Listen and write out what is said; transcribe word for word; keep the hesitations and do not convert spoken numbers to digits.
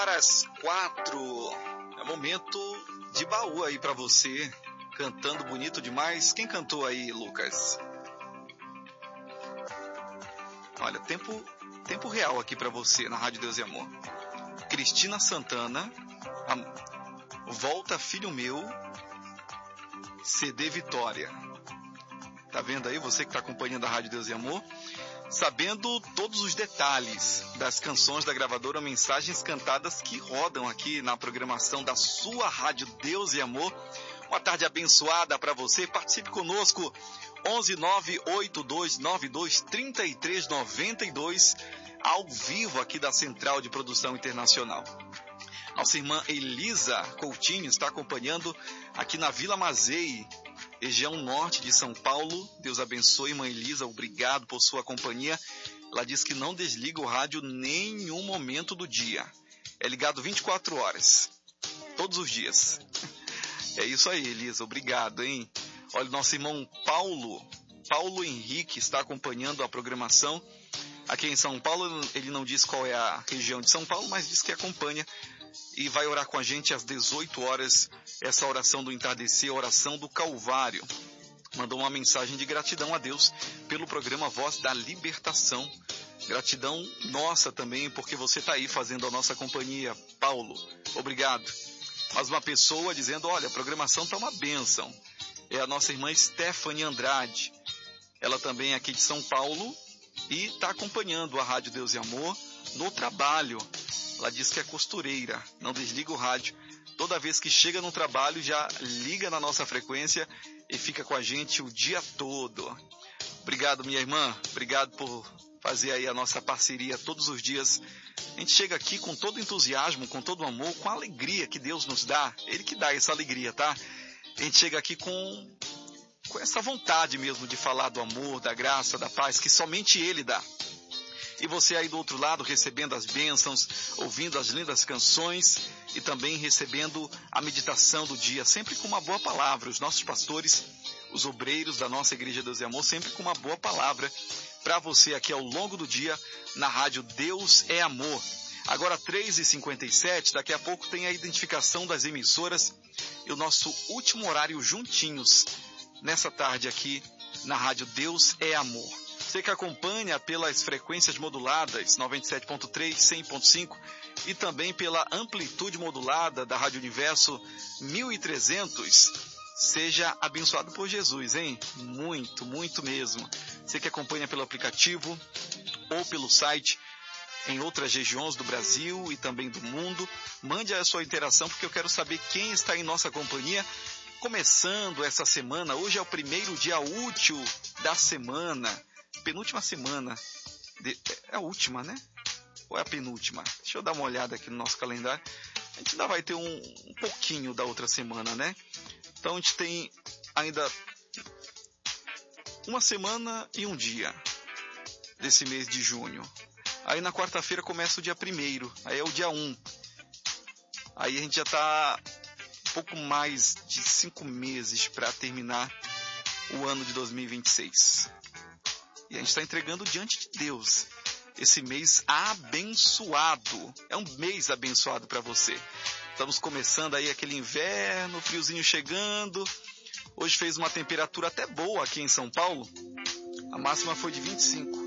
Para as quatro, é momento de baú aí pra você, cantando bonito demais. Quem cantou aí, Lucas? Olha, tempo, tempo real aqui pra você na Rádio Deus e Amor. Cristina Santana, a, Volta Filho Meu, C D Vitória. Tá vendo aí, você que tá acompanhando a Rádio Deus e Amor? Sabendo todos os detalhes das canções da gravadora Mensagens Cantadas que rodam aqui na programação da sua Rádio Deus e Amor. Uma tarde abençoada para você. Participe conosco. onze nove oito dois nove dois três três nove dois, ao vivo aqui da Central de Produção Internacional. Nossa irmã Elisa Coutinho está acompanhando aqui na Vila Mazei, região norte de São Paulo. Deus abençoe, irmã Elisa, obrigado por sua companhia. Ela diz que não desliga o rádio nenhum momento do dia. É ligado vinte e quatro horas, todos os dias. É isso aí, Elisa, obrigado, hein? Olha, nosso irmão Paulo, Paulo Henrique está acompanhando a programação. Aqui em São Paulo, ele não diz qual é a região de São Paulo, mas diz que acompanha e vai orar com a gente às dezoito horas, essa oração do entardecer, a oração do Calvário. Mandou uma mensagem de gratidão a Deus pelo programa Voz da Libertação. Gratidão nossa também, porque você está aí fazendo a nossa companhia. Paulo, obrigado. Mas uma pessoa dizendo, olha, a programação está uma bênção. É a nossa irmã Stephanie Andrade. Ela também é aqui de São Paulo e está acompanhando a Rádio Deus e Amor no trabalho. Ela diz que é costureira, não desliga o rádio. Toda vez que chega no trabalho, já liga na nossa frequência e fica com a gente o dia todo. Obrigado, minha irmã. Obrigado por fazer aí a nossa parceria todos os dias. A gente chega aqui com todo entusiasmo, com todo amor, com a alegria que Deus nos dá. Ele que dá essa alegria, tá? A gente chega aqui com, com essa vontade mesmo de falar do amor, da graça, da paz, que somente Ele dá. E você aí do outro lado recebendo as bênçãos, ouvindo as lindas canções e também recebendo a meditação do dia, sempre com uma boa palavra. Os nossos pastores, os obreiros da nossa Igreja Deus e Amor, sempre com uma boa palavra para você aqui ao longo do dia na Rádio Deus é Amor. Agora três e cinquenta e sete, daqui a pouco tem a identificação das emissoras e o nosso último horário juntinhos nessa tarde aqui na Rádio Deus é Amor. Você que acompanha pelas frequências moduladas noventa e sete ponto três, cem ponto cinco e também pela amplitude modulada da Rádio Universo mil e trezentos, seja abençoado por Jesus, hein? Muito, muito mesmo. Você que acompanha pelo aplicativo ou pelo site em outras regiões do Brasil e também do mundo, mande a sua interação porque eu quero saber quem está em nossa companhia. Começando essa semana, hoje é o primeiro dia útil da semana. Penúltima semana, de, é a última, né? Ou é a penúltima? Deixa eu dar uma olhada aqui no nosso calendário. A gente ainda vai ter um, um pouquinho da outra semana, né? Então a gente tem ainda uma semana e um dia desse mês de junho. Aí na quarta-feira começa o dia primeiro, aí é o dia um. Aí a gente já está um pouco mais de cinco meses para terminar o ano de dois mil e vinte e seis. E a gente está entregando diante de Deus esse mês abençoado. É um mês abençoado para você. Estamos começando aí aquele inverno, friozinho chegando. Hoje fez uma temperatura até boa aqui em São Paulo. A máxima foi de vinte e cinco.